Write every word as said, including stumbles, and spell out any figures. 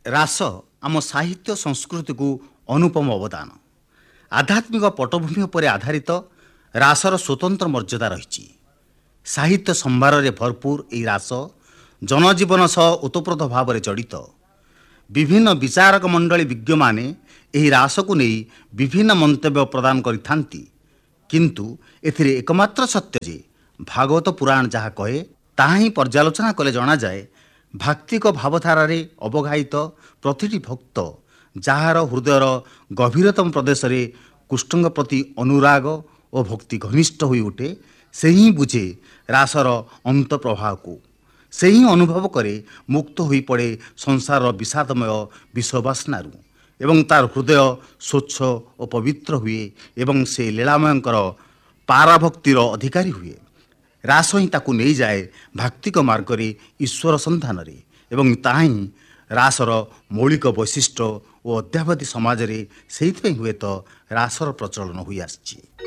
ରାସ ଆମ ସାହିତ୍ୟ ସଂସ୍କୃତିକୁ ଅନୁପମ ଅବଦାନ। ଆଧ୍ୟାତ୍ମିକ ପଟଭୂମି ଉପରେ ଆଧାରିତ ରାସର ସ୍ୱତନ୍ତ୍ର ମର୍ଯ୍ୟାଦା ରହିଛି। ସାହିତ୍ୟ ସମ୍ଭାରରେ ଭରପୁର ଏହି ରାସ ଜନଜୀବନ ସହ ଓତପ୍ରୋତ ଭାବରେ ଜଡ଼ିତ। ବିଭିନ୍ନ ବିଚାରକ ମଣ୍ଡଳୀ ବିଜ୍ଞମାନେ ଏହି ରାସକୁ ନେଇ ବିଭିନ୍ନ ମନ୍ତବ୍ୟ ପ୍ରଦାନ କରିଥାନ୍ତି, କିନ୍ତୁ ଏଥିରେ ଏକମାତ୍ର ସତ୍ୟ ଯେ ଭାଗବତ ପୁରାଣ ଯାହା କହେ ତାହା ହିଁ ପର୍ଯ୍ୟାଲୋଚନା କଲେ ଜଣାଯାଏ। ଭାକ୍ତିକ ଭାବଧାରାରେ ଅବଗାହିତ ପ୍ରତିଟି ଭକ୍ତ ଯାହାର ହୃଦୟର ଗଭୀରତମ ପ୍ରଦେଶରେ କୃଷ୍ଣଙ୍କ ପ୍ରତି ଅନୁରାଗ ଓ ଭକ୍ତି ଘନିଷ୍ଠ ହୋଇ ଉଠେ, ସେ ହିଁ ବୁଝେ ରାସର ଅନ୍ତଃପ୍ରବାହକୁ। ସେ ହିଁ ଅନୁଭବ କରେ ମୁକ୍ତ ହୋଇପଡ଼େ ସଂସାରର ବିଷାଦମୟ ବିଷବାସନାରୁ ଏବଂ ତାର ହୃଦୟ ସ୍ୱଚ୍ଛ ଓ ପବିତ୍ର ହୁଏ ଏବଂ ସେ ଲୀଳାମୟଙ୍କର ପାରାଭକ୍ତିର ଅଧିକାରୀ ହୁଏ। ରାସ ହିଁ ତାକୁ ନେଇଯାଏ ଭାକ୍ତିକ ମାର୍ଗରେ ଈଶ୍ୱର ସନ୍ଧାନରେ ଏବଂ ତାହା ହିଁ ରାସର ମୌଳିକ ବୈଶିଷ୍ଟ୍ୟ ଓ ଅଦ୍ୟାବଧି ସମାଜରେ ସେଇଥିପାଇଁ ହୁଏତ ରାସର ପ୍ରଚଳନ ହୋଇଆସିଛି।